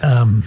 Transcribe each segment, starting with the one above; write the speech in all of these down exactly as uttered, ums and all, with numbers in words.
Um,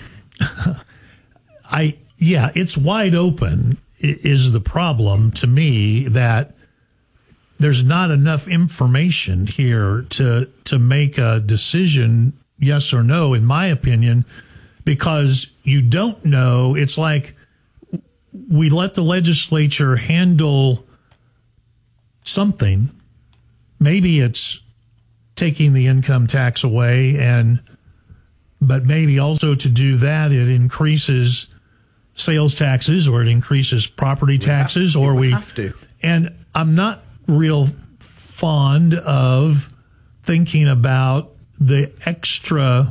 I yeah, it's wide open. Is the problem to me that there's not enough information here to to make a decision, yes or no, in my opinion, because you don't know. It's like we let the legislature handle something. Maybe it's taking the income tax away, and but maybe also to do that, it increases sales taxes, or it increases property taxes, we have, or we have to. And I'm not real fond of thinking about the extra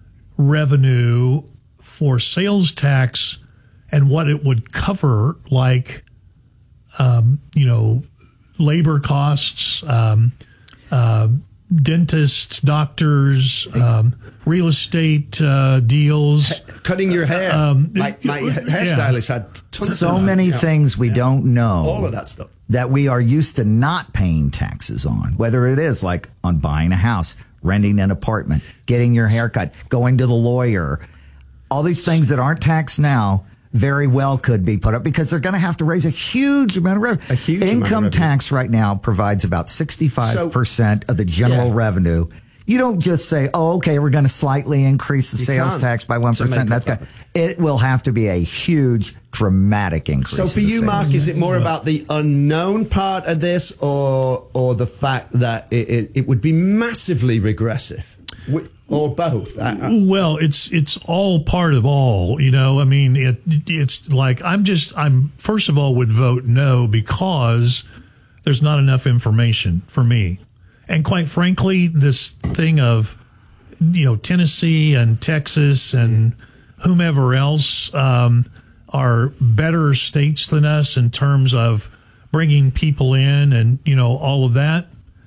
revenue for sales tax and what it would cover, like, um, you know, labor costs, um, uh, dentists, doctors, um, real estate uh, deals. Cutting your hair. Um, my my hairstylist yeah. had tons so of many yeah. things we yeah. don't know. All of that stuff. That we are used to not paying taxes on, whether it is like on buying a house, renting an apartment, getting your hair cut, going to the lawyer. All these things that aren't taxed now very well could be put up because they're going to have to raise a huge amount of revenue. A huge Income amount of revenue. tax right now provides about sixty-five percent so, of the general yeah. revenue. You don't just say, oh, okay, we're going to slightly increase the you sales can't. tax by one percent. That's good. It will have to be a huge, dramatic increase. So for you, Mark, is it more well, about the unknown part of this or or the fact that it, it, it would be massively regressive? Or both? Well, it's it's all part of all, you know. I mean, it it's like I'm just I'm first of all would vote no because there's not enough information for me, and quite frankly, this thing of you know Tennessee and Texas and whomever else um, are better states than us in terms of bringing people in and you know all of that.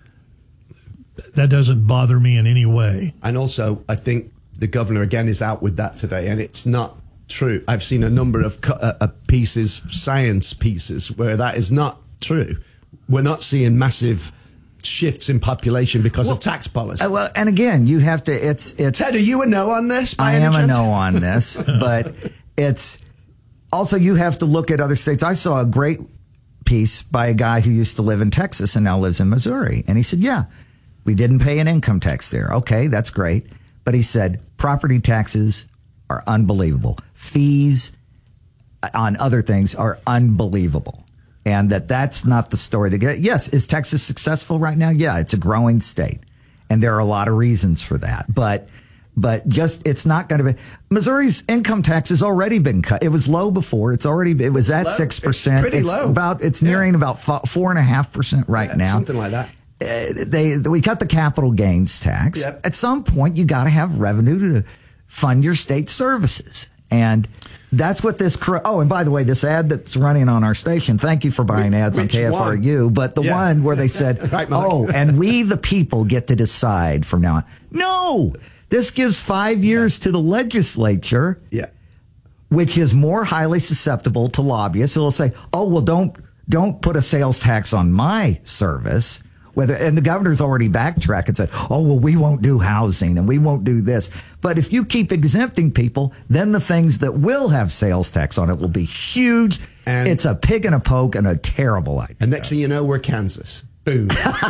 That doesn't bother me in any way. And also, I think the governor, again, is out with that today, and it's not true. I've seen a number of uh, pieces, science pieces, where that is not true. We're not seeing massive shifts in population because well, of tax policy. Uh, well, and again, you have to, it's... it's Ted, are you a no on this? I am a no on this, but it's... Also, you have to look at other states. I saw a great piece by a guy who used to live in Texas and now lives in Missouri, and he said, yeah, we didn't pay an income tax there. Okay, that's great. But he said property taxes are unbelievable. Fees on other things are unbelievable. And that that's not the story to get. Yes, is Texas successful right now? Yeah, it's a growing state. And there are a lot of reasons for that. But but just it's not going to be. Missouri's income tax has already been cut. It was low before. It's already it was at six percent. It's pretty it's low. About it's nearing yeah. about four and a half percent right yeah, now. Something like that. Uh, they we cut the capital gains tax. Yep. At some point, you got to have revenue to fund your state services, and that's what this. Oh, and by the way, this ad that's running on our station. Thank you for buying ads on K F R U. One? But the yeah. one where they said, right, "Oh, and we the people get to decide from now on." No, this gives five years yeah. to the legislature. Yeah. Which is more highly susceptible to lobbyists. It'll say, "Oh, well, don't don't put a sales tax on my service." Whether and the governor's already backtracked and said, "Oh, well, we won't do housing and we won't do this." But if you keep exempting people, then the things that will have sales tax on it will be huge. And it's a pig and a poke and a terrible idea. And next thing you know, we're Kansas. Boom.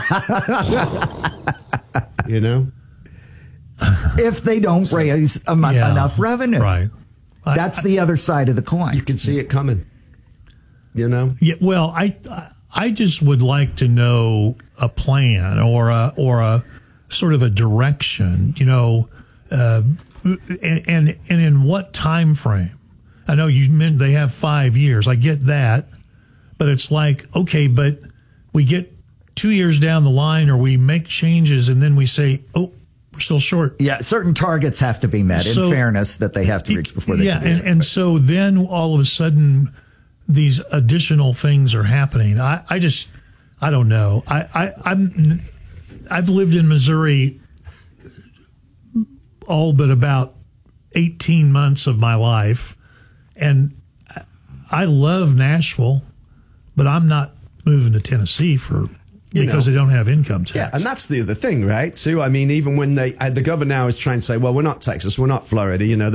You know, if they don't so, raise em- yeah, enough revenue, right? That's I, the other side of the coin. You can see it coming. You know. Yeah. Well, I. I I just would like to know a plan or a or a sort of a direction, you know, uh, and, and and in what time frame. I know you meant they have five years. I get that, but it's like okay, but we get two years down the line, or we make changes, and then we say, oh, we're still short. Yeah, certain targets have to be met. So, in fairness, that they have to reach before they. Yeah, can and, and so then all of a sudden, these additional things are happening. I, I just, I don't know. I, I, I'm, I've lived in Missouri all but about eighteen months of my life, and I love Nashville, but I'm not moving to Tennessee for You because know, they don't have income tax. Yeah, and that's the other thing, right? Too. I mean, even when they, uh, the governor now is trying to say, well, we're not Texas, we're not Florida, you know.